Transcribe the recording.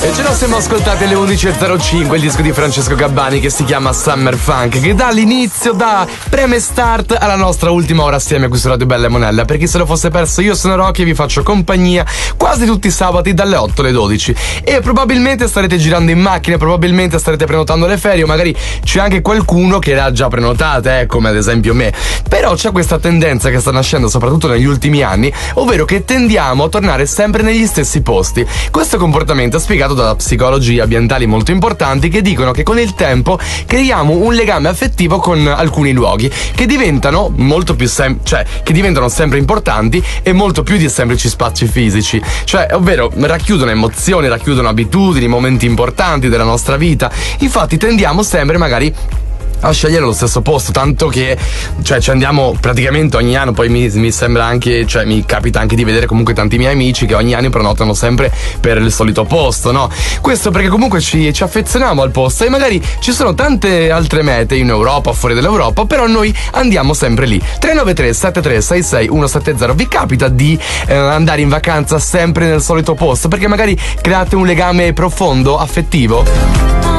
E ce lo siamo ascoltati alle 11.05, il disco di Francesco Gabbani che si chiama Summer Funk, che dà l'inizio, da preme start alla nostra ultima ora assieme qui su Radio Bella e Monella. Per chi se lo fosse perso, io sono Rocky e vi faccio compagnia quasi tutti i sabati dalle 8 alle 12. E probabilmente starete girando in macchina, probabilmente starete prenotando le ferie, o magari c'è anche qualcuno che le ha già prenotate, come ad esempio me. Però c'è questa tendenza che sta nascendo soprattutto negli ultimi anni, ovvero che tendiamo a tornare sempre negli stessi posti. Questo comportamento è spiegato da psicologi ambientali molto importanti che dicono che con il tempo creiamo un legame affettivo con alcuni luoghi che diventano molto più che diventano sempre importanti e molto più di semplici spazi fisici, cioè ovvero racchiudono emozioni, racchiudono abitudini, momenti importanti della nostra vita. Infatti tendiamo sempre magari a scegliere lo stesso posto, tanto che ci andiamo praticamente ogni anno. Poi mi sembra anche, mi capita anche di vedere comunque tanti miei amici che ogni anno prenotano sempre per il solito posto, no? Questo perché comunque ci affezioniamo al posto e magari ci sono tante altre mete in Europa, fuori dall'Europa, però noi andiamo sempre lì. 393 7366 170. Vi capita di andare in vacanza sempre nel solito posto perché magari create un legame profondo, affettivo?